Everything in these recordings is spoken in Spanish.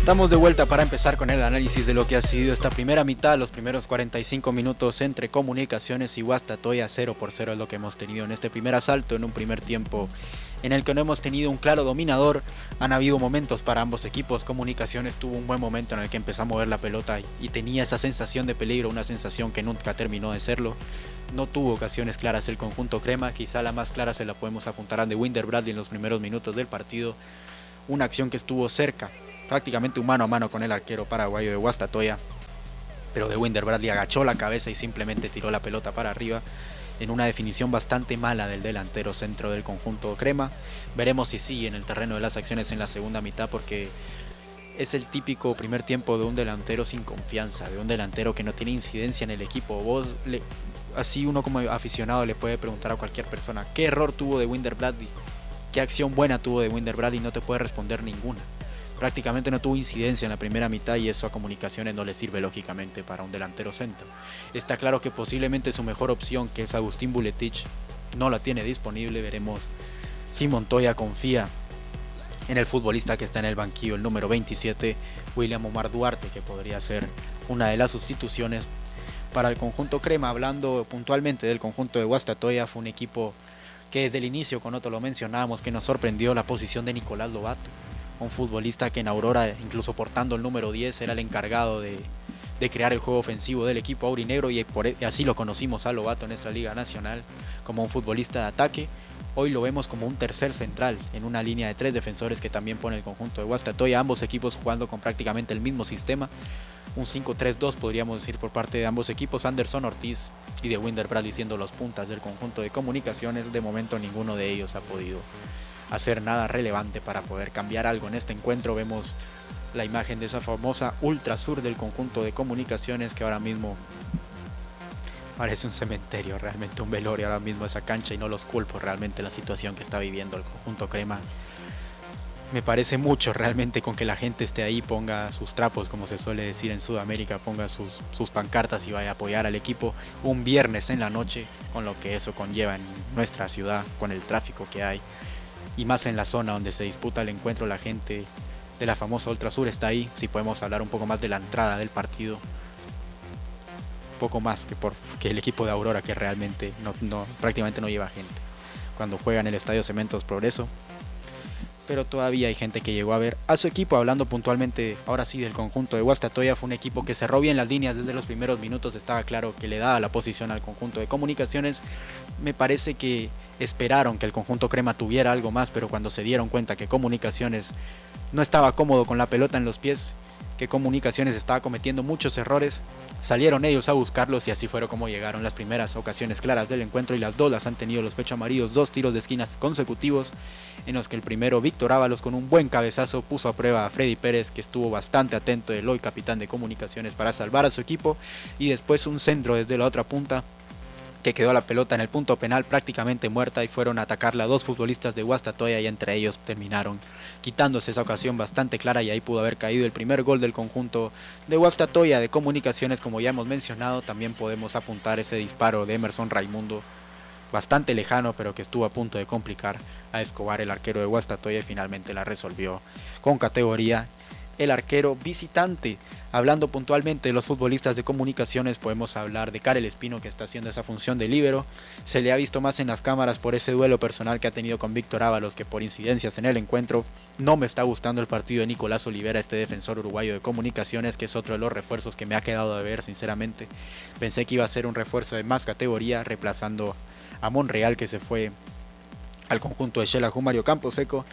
Estamos de vuelta para empezar con el análisis de lo que ha sido esta primera mitad, los primeros 45 minutos entre Comunicaciones y Guastatoya. 0-0 es lo que hemos tenido en este primer asalto, en un primer tiempo en el que no hemos tenido un claro dominador. Han habido momentos para ambos equipos. Comunicaciones tuvo un buen momento en el que empezó a mover la pelota y tenía esa sensación de peligro, una sensación que nunca terminó de serlo. No tuvo ocasiones claras el conjunto crema, quizá la más clara se la podemos apuntar a Dewinder Bradley en los primeros minutos del partido. Una acción que estuvo cerca, prácticamente un mano a mano con el arquero paraguayo de Guastatoya, pero Dewinder Bradley agachó la cabeza y simplemente tiró la pelota para arriba en una definición bastante mala del delantero centro del conjunto crema. Veremos si sigue en el terreno de las acciones en la segunda mitad, porque es el típico primer tiempo de un delantero sin confianza, de un delantero que no tiene incidencia en el equipo. Así uno como aficionado le puede preguntar a cualquier persona, ¿qué error tuvo Dewinder Bradley? ¿Qué acción buena tuvo Dewinder Bradley? No te puede responder ninguna. Prácticamente no tuvo incidencia en la primera mitad y eso a Comunicaciones no le sirve lógicamente para un delantero centro. Está claro que posiblemente su mejor opción, que es Agustín Buletich, no la tiene disponible. Veremos si Montoya confía en el futbolista que está en el banquillo, el número 27, William Omar Duarte, que podría ser una de las sustituciones para el conjunto crema. Hablando puntualmente del conjunto de Guastatoya, fue un equipo que desde el inicio, con otro lo mencionábamos, que nos sorprendió la posición de Nicolás Lobato, un futbolista que en Aurora, incluso portando el número 10, era el encargado de crear el juego ofensivo del equipo aurinegro, y así lo conocimos a Lobato en nuestra Liga Nacional, como un futbolista de ataque. Hoy lo vemos como un tercer central en una línea de 3 defensores que también pone el conjunto de Guastatoya, ambos equipos jugando con prácticamente el mismo sistema, un 5-3-2 podríamos decir por parte de ambos equipos. Anderson Ortiz y Dewinder Bradley siendo los puntas del conjunto de Comunicaciones. De momento ninguno de ellos ha podido hacer nada relevante para poder cambiar algo en este encuentro. Vemos la imagen de esa famosa Ultra Sur del conjunto de Comunicaciones, que ahora mismo parece un cementerio, realmente un velorio ahora mismo esa cancha, y no los culpo realmente la situación que está viviendo el conjunto crema. Me parece mucho realmente con que la gente esté ahí, ponga sus trapos, como se suele decir en Sudamérica, ponga sus pancartas y vaya a apoyar al equipo un viernes en la noche, con lo que eso conlleva en nuestra ciudad, con el tráfico que hay, y más en la zona donde se disputa el encuentro. La gente de la famosa Ultrasur está ahí. Si podemos hablar un poco más de la entrada del partido, un poco más que el equipo de Aurora, que realmente prácticamente no lleva gente cuando juega en el Estadio Cementos Progreso, pero todavía hay gente que llegó a ver a su equipo. Hablando puntualmente ahora sí del conjunto de Guastatoya, fue un equipo que cerró bien las líneas desde los primeros minutos. Estaba claro que le daba la posición al conjunto de Comunicaciones. Me parece que esperaron que el conjunto crema tuviera algo más, pero cuando se dieron cuenta que Comunicaciones no estaba cómodo con la pelota en los pies, que Comunicaciones estaba cometiendo muchos errores, salieron ellos a buscarlos, y así fueron como llegaron las primeras ocasiones claras del encuentro, y las dos las han tenido los Pecho Amarillos. 2 tiros de esquinas consecutivos en los que el primero, Víctor Ábalos, con un buen cabezazo puso a prueba a Freddy Pérez, que estuvo bastante atento, el hoy capitán de Comunicaciones, para salvar a su equipo, y después un centro desde la otra punta que quedó la pelota en el punto penal prácticamente muerta, y fueron a atacarla 2 futbolistas de Guastatoya, y entre ellos terminaron quitándose esa ocasión bastante clara, y ahí pudo haber caído el primer gol del conjunto de Guastatoya. De Comunicaciones, como ya hemos mencionado, también podemos apuntar ese disparo de Emerson Raimundo, bastante lejano, pero que estuvo a punto de complicar a Escobar, el arquero de Guastatoya, y finalmente la resolvió con categoría el arquero visitante. Hablando puntualmente de los futbolistas de Comunicaciones, podemos hablar de Karel Espino, que está haciendo esa función de líbero. Se le ha visto más en las cámaras por ese duelo personal que ha tenido con Víctor Ábalos que por incidencias en el encuentro. No me está gustando el partido de Nicolás Olivera, este defensor uruguayo de Comunicaciones, que es otro de los refuerzos que me ha quedado de ver, sinceramente. Pensé que iba a ser un refuerzo de más categoría, reemplazando a Monreal, que se fue al conjunto de Xelajú Mario Camposeco.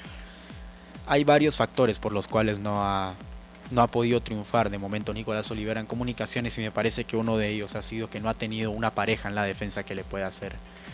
Hay varios factores por los cuales no ha podido triunfar de momento Nicolás Olivera en Comunicaciones, y me parece que uno de ellos ha sido que no ha tenido una pareja en la defensa que le pueda hacer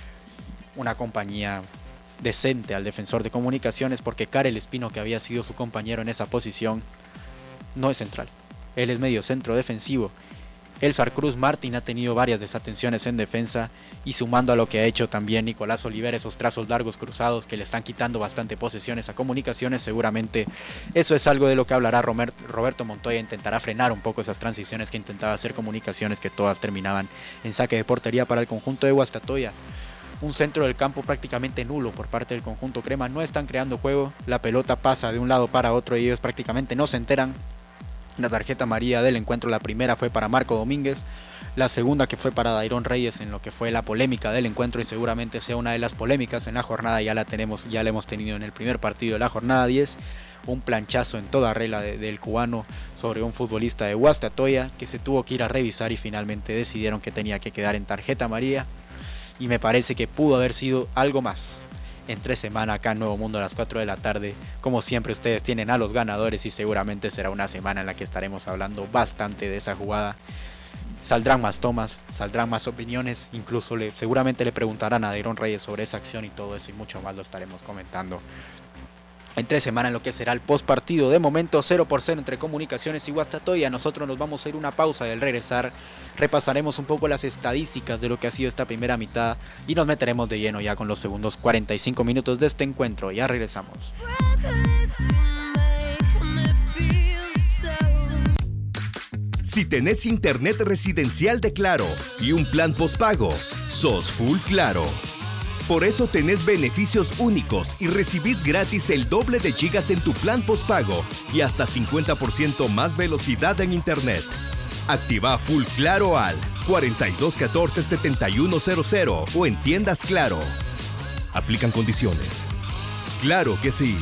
una compañía decente al defensor de Comunicaciones, porque Karel Espino, que había sido su compañero en esa posición, no es central, él es medio centro defensivo. Elzar Cruz Martín ha tenido varias desatenciones en defensa, y sumando a lo que ha hecho también Nicolás Olivera, esos trazos largos cruzados que le están quitando bastante posesiones a Comunicaciones, seguramente eso es algo de lo que hablará Roberto Montoya. Intentará frenar un poco esas transiciones que intentaba hacer Comunicaciones, que todas terminaban en saque de portería para el conjunto de Guastatoya. Un centro del campo prácticamente nulo por parte del conjunto crema, no están creando juego, la pelota pasa de un lado para otro y ellos prácticamente no se enteran. La tarjeta amarilla del encuentro, la primera fue para Marco Domínguez, la segunda que fue para Dairon Reyes en lo que fue la polémica del encuentro y seguramente sea una de las polémicas en la jornada, ya la hemos tenido en el primer partido de la jornada 10, un planchazo en toda regla del cubano sobre un futbolista de Guastatoya que se tuvo que ir a revisar y finalmente decidieron que tenía que quedar en tarjeta amarilla y me parece que pudo haber sido algo más. Entre semana acá en Nuevo Mundo a las 4 de la tarde, como siempre ustedes tienen a los ganadores y seguramente será una semana en la que estaremos hablando bastante de esa jugada. Saldrán más tomas, saldrán más opiniones, incluso seguramente le preguntarán a Dairon Reyes sobre esa acción y todo eso y mucho más lo estaremos comentando entre semana en lo que será el post partido. De momento 0-0 entre Comunicaciones y Guastatoya. Nosotros nos vamos a ir una pausa y al regresar repasaremos un poco las estadísticas de lo que ha sido esta primera mitad y nos meteremos de lleno ya con los segundos 45 minutos de este encuentro. Ya regresamos. Si tenés internet residencial de Claro y un plan postpago, sos full Claro. Por eso tenés beneficios únicos y recibís gratis el doble de gigas en tu plan postpago y hasta 50% más velocidad en internet. Activa Full Claro al 4214-7100 o en tiendas Claro. Aplican condiciones. Claro que sí.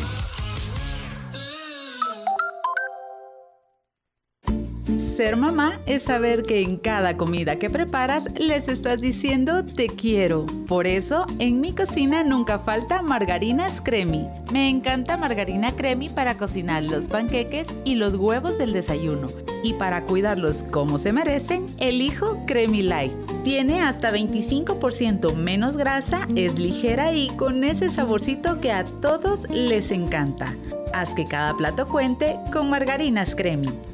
Ser mamá es saber que en cada comida que preparas les estás diciendo te quiero. Por eso, en mi cocina nunca falta Margarinas Cremi. Me encanta Margarina Cremi para cocinar los panqueques y los huevos del desayuno. Y para cuidarlos como se merecen, elijo Cremi Light. Tiene hasta 25% menos grasa, es ligera y con ese saborcito que a todos les encanta. Haz que cada plato cuente con Margarinas Cremi.